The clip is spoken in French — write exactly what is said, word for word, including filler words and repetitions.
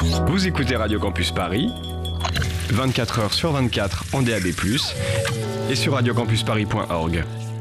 Vous écoutez Radio Campus Paris, vingt-quatre heures sur vingt-quatre en D A B plus, et sur radiocampusparis point org.